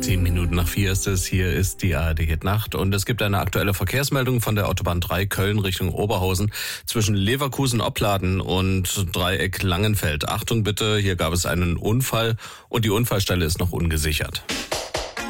7:04 ist es, hier ist die ARD Hit Nacht und es gibt eine aktuelle Verkehrsmeldung von der Autobahn 3 Köln Richtung Oberhausen zwischen Leverkusen-Opladen und Dreieck Langenfeld. Achtung bitte, hier gab es einen Unfall und die Unfallstelle ist noch ungesichert.